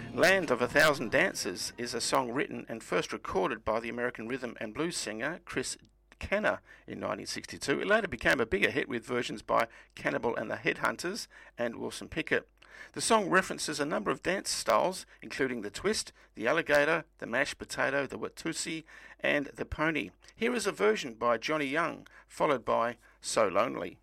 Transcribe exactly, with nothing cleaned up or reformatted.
Land of a Thousand Dancers is a song written and first recorded by the American rhythm and blues singer Chris Kenner in nineteen sixty-two. It later became a bigger hit with versions by Cannibal and the Headhunters and Wilson Pickett. The song references a number of dance styles, including the twist, the alligator, the mashed potato, the watusi, and the pony. Here is a version by Johnny Young, followed by So Lonely.